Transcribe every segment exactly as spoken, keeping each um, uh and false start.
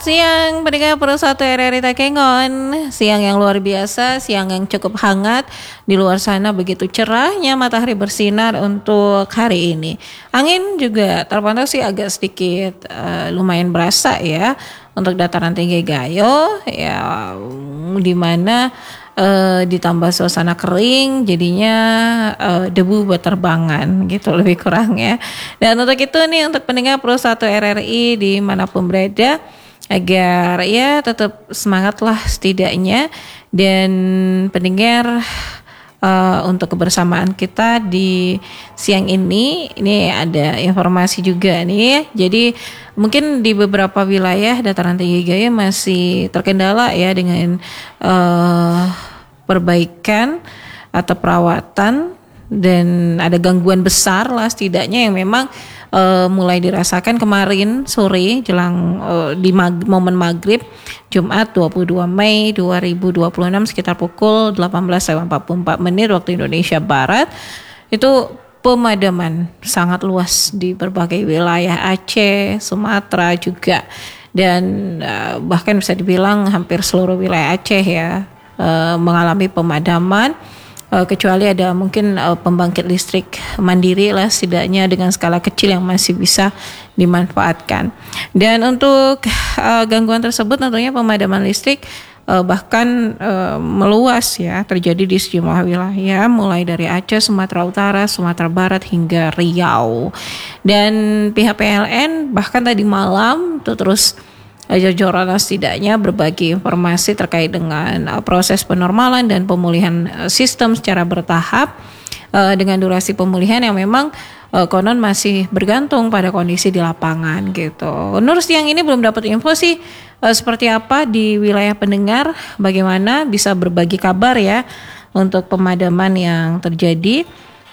Siang pendengar Pro satu R R I Takengon, siang yang luar biasa, siang yang cukup hangat. Di luar sana begitu cerahnya matahari bersinar untuk hari ini. Angin juga terpantau sih agak sedikit uh, lumayan berasa ya untuk dataran tinggi Gayo ya, di mana uh, ditambah suasana kering jadinya uh, debu berterbangan gitu lebih kurang ya. Dan untuk itu nih untuk pendengar Pro satu R R I dimanapun berada, agar ya tetap semangat lah setidaknya, dan pendengar uh, untuk kebersamaan kita di siang ini ini ada informasi juga nih. Jadi mungkin di beberapa wilayah dataran tinggi Gayo masih terkendala ya dengan uh, perbaikan atau perawatan, dan ada gangguan besar lah setidaknya yang memang Uh, mulai dirasakan kemarin sore jelang uh, di mag- momen maghrib Jumat dua puluh dua Mei dua ribu dua puluh enam sekitar pukul delapan belas lewat empat puluh empat menit waktu Indonesia Barat. Itu pemadaman sangat luas di berbagai wilayah Aceh, Sumatera juga, dan uh, bahkan bisa dibilang hampir seluruh wilayah Aceh ya uh, mengalami pemadaman. Uh, kecuali ada mungkin uh, pembangkit listrik mandiri lah setidaknya dengan skala kecil yang masih bisa dimanfaatkan. Dan untuk uh, gangguan tersebut tentunya pemadaman listrik uh, bahkan uh, meluas ya, terjadi di sejumlah wilayah mulai dari Aceh, Sumatera Utara, Sumatera Barat hingga Riau. Dan pihak P L N bahkan tadi malam itu terus jajaran setidaknya berbagi informasi terkait dengan uh, proses penormalan dan pemulihan uh, sistem secara bertahap, uh, dengan durasi pemulihan yang memang uh, konon masih bergantung pada kondisi di lapangan gitu. Nur siang ini belum dapat info sih uh, seperti apa di wilayah pendengar, bagaimana bisa berbagi kabar ya untuk pemadaman yang terjadi,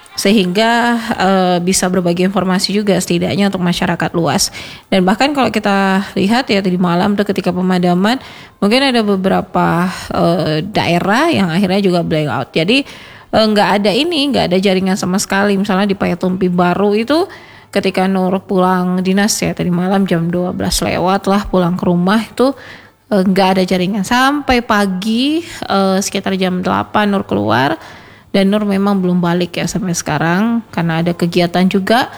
sehingga uh, bisa berbagi informasi juga setidaknya untuk masyarakat luas. Dan bahkan kalau kita lihat ya tadi malam tuh ketika pemadaman mungkin ada beberapa uh, daerah yang akhirnya juga blackout. Jadi nggak uh, ada ini, nggak ada jaringan sama sekali. Misalnya di Payatumpi Baru itu ketika Nur pulang dinas ya tadi malam jam dua belas lewat lah pulang ke rumah itu nggak uh, ada jaringan sampai pagi uh, sekitar jam delapan Nur keluar. Dan Nur memang belum balik ya sampai sekarang karena ada kegiatan juga.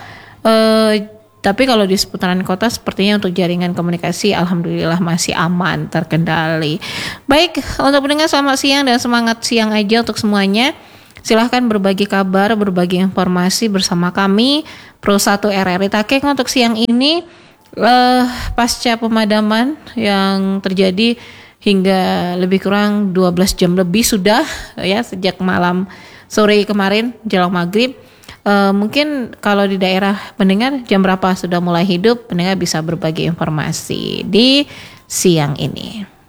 E, tapi kalau di seputaran kota sepertinya untuk jaringan komunikasi alhamdulillah masih aman, terkendali. Baik, untuk pendengar selamat siang dan semangat siang aja untuk semuanya. Silahkan berbagi kabar, berbagi informasi bersama kami Pro satu R R I Takeng untuk siang ini. E, pasca pemadaman yang terjadi hingga lebih kurang dua belas jam lebih sudah ya sejak malam sore kemarin jelang maghrib. E, mungkin kalau di daerah pendengar jam berapa sudah mulai hidup, pendengar bisa berbagi informasi di siang ini.